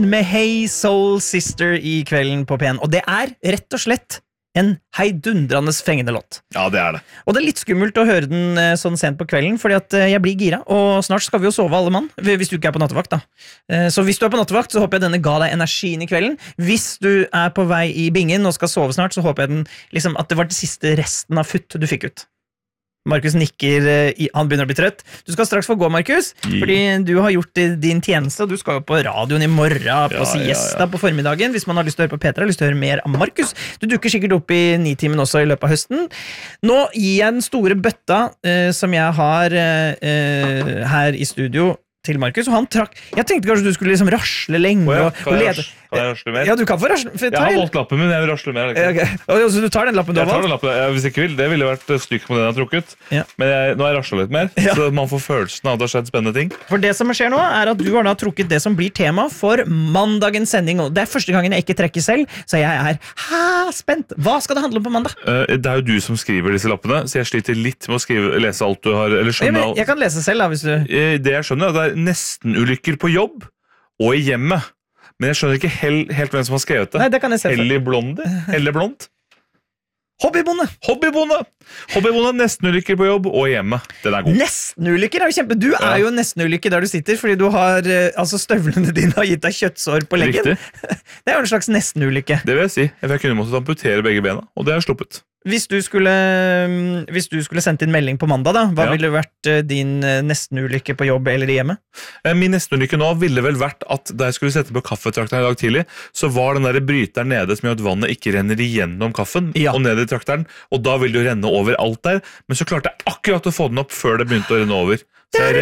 med Hey Soul Sister I kvelden på P1. Og det rett og slett en heidundrende fengende låt. Ja, det det. Og det litt skummelt å høre den sånn sent på kvelden, fordi at jeg blir gira, og snart skal vi jo sove alle mann, hvis du ikke på nattevakt da. Så hvis du på nattevakt, så håper jeg denne ga deg energien I kvelden. Hvis du på vei I bingen og skal sove snart, så håper jeg liksom, at det var den siste resten av futt du fikk ut. Markus nikker, han begynner å bli trøtt. Du skal straks få gå, Markus, fordi du har gjort din tjeneste, og du skal jo på radioen I morgen, på siesta på formiddagen, hvis man har lyst til å høre på Petra, har lyst til å høre mer av Markus. Du dukker sikkert opp I 9-timen også I løpet av høsten. Nå gir jeg den store bøtta som jeg har her I studio til Markus, og han trakk. Jeg tenkte kanskje du skulle liksom rasle lenge og lede. Kan jeg rasle mer? Ja, du kan få rasle. Jeg har holdt lappen min, jeg vil rasle mer. Okay. Så du tar den lappen du har valgt? Jeg tar den lappen, hvis jeg ikke vil. Det ville vært stykk på den jeg har trukket. Men nå har jeg raslet litt mer, så man får følelsen av at det har skjedd spennende ting. For det som skjer nå, at du har da trukket det som blir tema for mandagens sending. Og det første gangen jeg ikke trekker selv, så jeg spent. Hva skal det handle om på mandag? Det jo du som skriver disse lappene, så jeg sliter litt med å lese alt du har, eller skjønne alt. Jeg kan lese selv da, hvis du... Det jeg skjønner, det nesten-ulykker på jobb og I hjemmet. Men jeg skjønner ikke helt hvem som har skrevet det. Nei, det kan jeg se. Hellig Blonde? Helle Blond? Hobbybonde. Hobbybonde, nesten-ulykker på jobb og hjemme. Den god. Nesten-ulykker jo kjempe. Du jo nesten-ulykker der du sitter, fordi du har, altså støvlene dine har gitt deg kjøttsår på leggen. Riktig. Det jo en slags nesten-ulykke. Det vil jeg si. Jeg kunne måttet amputere begge bena, og det har jeg sluppet. Hvis du skulle sendt inn melding på mandag da, hva ville vært din nesten-ulykke på jobb eller I hjemme? Min nesten-ulykke nå ville vel vært at da jeg skulle sette på kaffetrakteren I dag tidlig, så var den der bryteren nede som gjør at vannet ikke renner igjennom kaffen, og ned I trakteren, og da vil det jo renne over alt der, men så klarte jeg akkurat å få den opp før det begynte å renne over. Så jeg